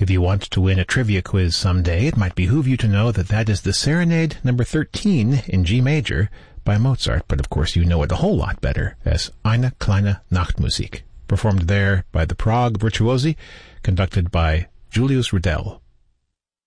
If you want to win a trivia quiz someday, it might behoove you to know that that is the Serenade number 13 in G major by Mozart, but of course you know it a whole lot better as Eine kleine Nachtmusik, performed there by the Prague Virtuosi, conducted by Julius Rudel.